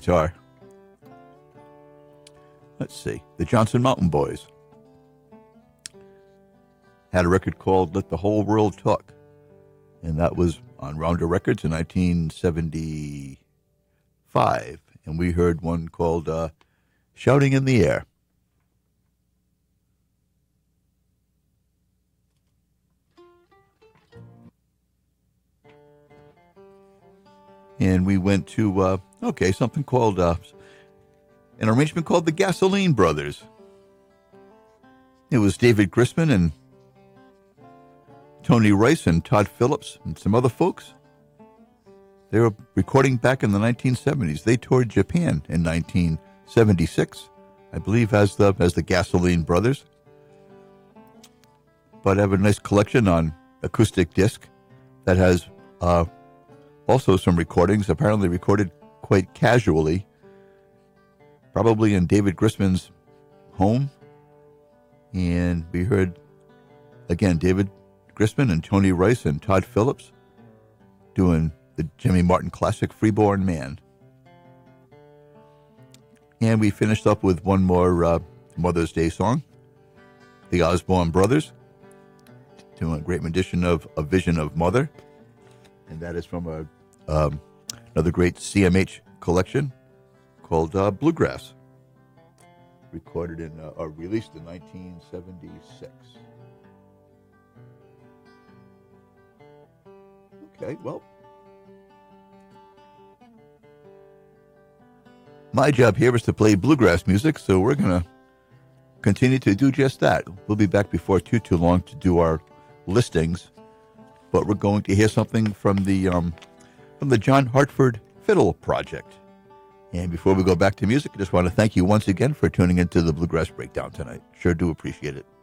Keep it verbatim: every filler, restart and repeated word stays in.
guitar. Let's see. The Johnson Mountain Boys had a record called Let the Whole World Talk, and that was on Rounder Records in nineteen seventy-five, and we heard one called uh, Shouting in the Air. And we went to, uh, okay, something called, uh, an arrangement called the Gasoline Brothers. It was David Grisman and Tony Rice and Todd Phillips and some other folks. They were recording back in the nineteen seventies. They toured Japan in nineteen seventy-six, I believe, as the as the Gasoline Brothers. But I have a nice collection on acoustic disc that has uh, also some recordings, apparently recorded quite casually, probably in David Grisman's home. And we heard, again, David Grisman and Tony Rice and Todd Phillips doing the Jimmy Martin classic Freeborn Man. And we finished up with one more uh, Mother's Day song, the Osborne Brothers, doing a great rendition of A Vision of Mother. And that is from a um, another great C M H collection called uh, Bluegrass, recorded in, uh, or released in nineteen seventy-six. Okay, well, my job here is to play bluegrass music, so we're going to continue to do just that. We'll be back before too, too long to do our listings, but we're going to hear something from the um, from the John Hartford Fiddle Project. And before we go back to music, I just want to thank you once again for tuning into the Bluegrass Breakdown tonight. Sure do appreciate it.